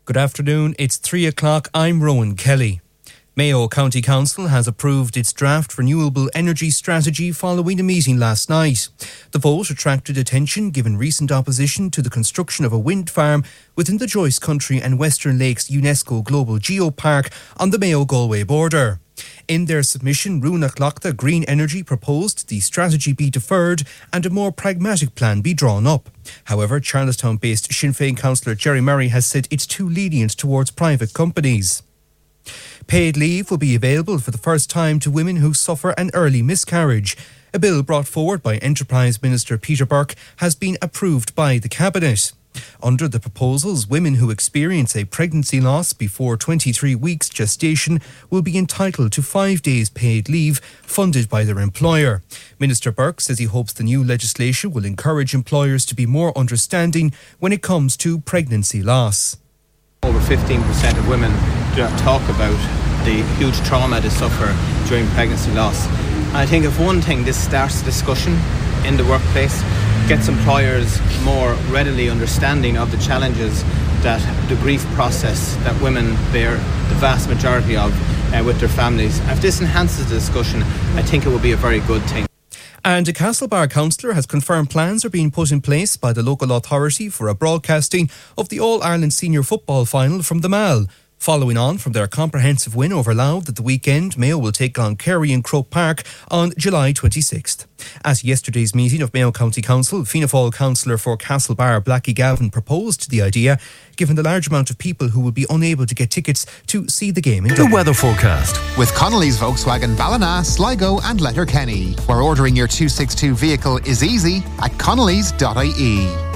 Good afternoon, it's 3 o'clock, I'm Rowan Kelly. Mayo County Council has approved its draft renewable energy strategy following a meeting last night. The vote attracted attention given recent opposition to the construction of a wind farm within the Joyce Country and Western Lakes UNESCO Global Geopark on the Mayo-Galway border. In their submission, Rúnach Lochta Green Energy proposed the strategy be deferred and a more pragmatic plan be drawn up. However, Charlestown-based Sinn Féin councillor Jerry Murray has said it's too lenient towards private companies. Paid leave will be available for the first time to women who suffer an early miscarriage. A bill brought forward by Enterprise Minister Peter Burke has been approved by the Cabinet. Under the proposals, women who experience a pregnancy loss before 23 weeks gestation will be entitled to 5 days paid leave funded by their employer. Minister Burke says he hopes the new legislation will encourage employers to be more understanding when it comes to pregnancy loss. Over 15% of women do not talk about the huge trauma they suffer during pregnancy loss. And I think if one thing, this starts discussion in the workplace, gets employers more readily understanding of the challenges that the grief process that women bear the vast majority of with their families. If this enhances the discussion, I think it will be a very good thing. And a Castlebar councillor has confirmed plans are being put in place by the local authority for a broadcasting of the All-Ireland Senior Football Final from the Mall. Following on from their comprehensive win over Louth at the weekend, Mayo will take on Kerry in Croke Park on July 26th. At yesterday's meeting of Mayo County Council, Fianna Fáil councillor for Castlebar Blackie Gavin proposed the idea, given the large amount of people who will be unable to get tickets to see the game in Dublin. The weather forecast with Connolly's Volkswagen Ballina, Sligo and Letterkenny, where ordering your 262 vehicle is easy at connellys.ie.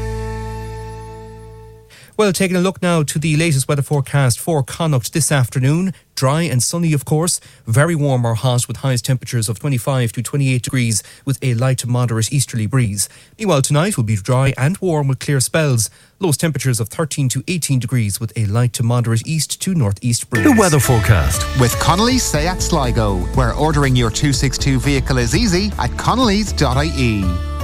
Well, taking a look now to the latest weather forecast for Connacht this afternoon. Dry and sunny, of course. Very warm or hot with highest temperatures of 25 to 28 degrees with a light to moderate easterly breeze. Meanwhile, tonight will be dry and warm with clear spells. Lowest temperatures of 13 to 18 degrees with a light to moderate east to northeast breeze. The weather forecast with Connolly's Seat Sligo, where ordering your 262 vehicle is easy at connellys.ie.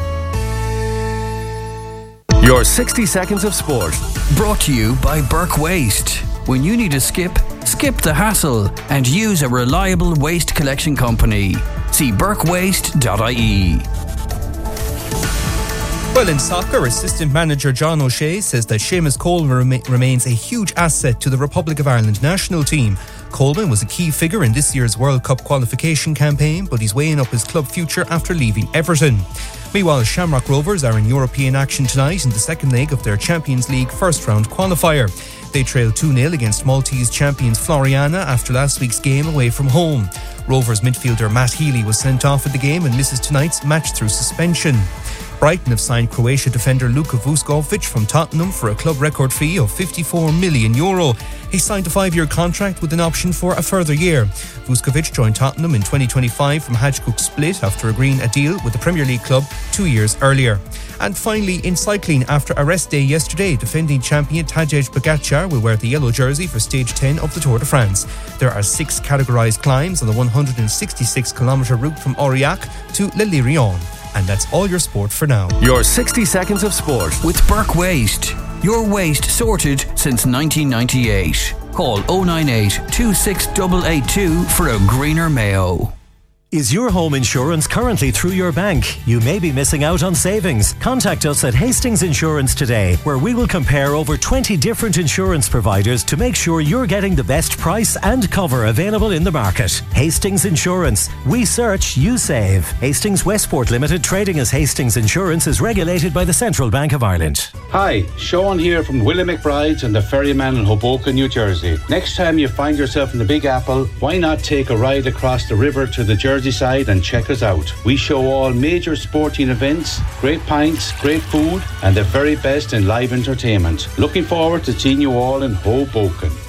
Your 60 seconds of sport. Brought to you by Burke Waste. When you need a skip the hassle and use a reliable waste collection company. See burkewaste.ie. Well, in soccer, assistant manager John O'Shea says that Seamus Coleman remains a huge asset to the Republic of Ireland national team. Coleman was a key figure in this year's World Cup qualification campaign, but he's weighing up his club future after leaving Everton. Meanwhile, Shamrock Rovers are in European action tonight in the second leg of their Champions League first-round qualifier. They trailed 2-0 against Maltese champions Floriana after last week's game away from home. Rovers midfielder Matt Healy was sent off at the game and misses tonight's match through suspension. Brighton have signed Croatia defender Luka Vuskovic from Tottenham for a club record fee of €54 million. He signed a 5-year contract with an option for a further year. Vuskovic joined Tottenham in 2025 from Hajduk Split after agreeing a deal with the Premier League club 2 years earlier. And finally, in cycling, after a rest day yesterday, defending champion Tadej Pogačar will wear the yellow jersey for stage 10 of the Tour de France. There are 6 categorised climbs on the 166-kilometre route from Aurillac to Le Lirion. And that's all your sport for now. Your 60 seconds of sport with Burke Waste. Your waste sorted since 1998. Call 098 26882 for a greener Mayo. Is your home insurance currently through your bank? You may be missing out on savings. Contact us at Hastings Insurance today, where we will compare over 20 different insurance providers to make sure you're getting the best price and cover available in the market. Hastings Insurance. We search, you save. Hastings Westport Limited, trading as Hastings Insurance, is regulated by the Central Bank of Ireland. Hi, Sean here from Willie McBride's and the Ferryman in Hoboken, New Jersey. Next time you find yourself in the Big Apple, why not take a ride across the river to the Jersey side and check us out. We show all major sporting events, great pints, great food and the very best in live entertainment. Looking forward to seeing you all in Hoboken.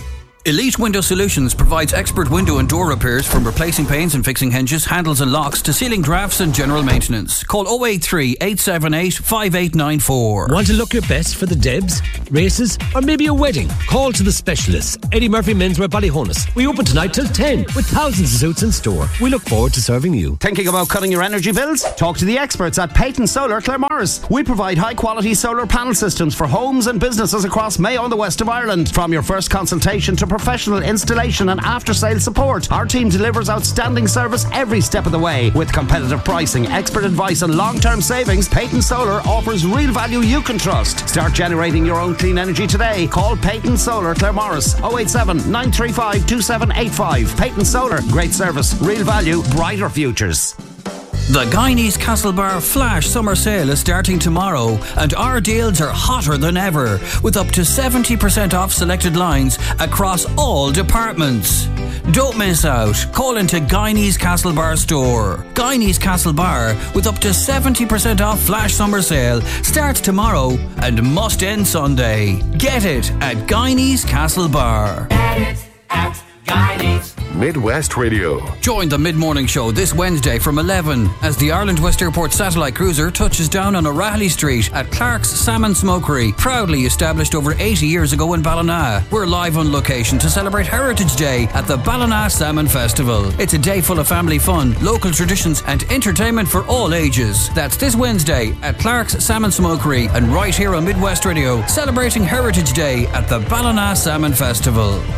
Elite Window Solutions provides expert window and door repairs, from replacing panes and fixing hinges, handles and locks to ceiling drafts and general maintenance. Call 083 878 5894. Want to look your best for the Debs, races, or maybe a wedding? Call to the specialists. Eddie Murphy Menswear Ballyhonus. We open tonight till 10 with thousands of suits in store. We look forward to serving you. Thinking about cutting your energy bills? Talk to the experts at Peyton Solar Claremorris. We provide high quality solar panel systems for homes and businesses across Mayo and the west of Ireland. From your first consultation to professional installation and after-sales support, our team delivers outstanding service every step of the way. With competitive pricing, expert advice and long-term savings, Peyton Solar offers real value you can trust. Start generating your own clean energy today. Call Peyton Solar Claremorris 087 935 2785. Peyton Solar, great service, real value, brighter futures. The Guineas Castlebar Flash Summer Sale is starting tomorrow, and our deals are hotter than ever, with up to 70% off selected lines across all departments. Don't miss out. Call into Guineas Castlebar store. Guineas Castlebar, with up to 70% off Flash Summer Sale, starts tomorrow and must end Sunday. Get it at Guineas Castlebar. Get it at Guineas. Midwest Radio. Join the mid-morning show this Wednesday from 11 as the Ireland West Airport satellite cruiser touches down on O'Reilly Street at Clark's Salmon Smokery, proudly established over 80 years ago in Ballina. We're live on location to celebrate Heritage Day at the Ballina Salmon Festival. It's a day full of family fun, local traditions and entertainment for all ages. That's this Wednesday at Clark's Salmon Smokery and right here on Midwest Radio, celebrating Heritage Day at the Ballina Salmon Festival.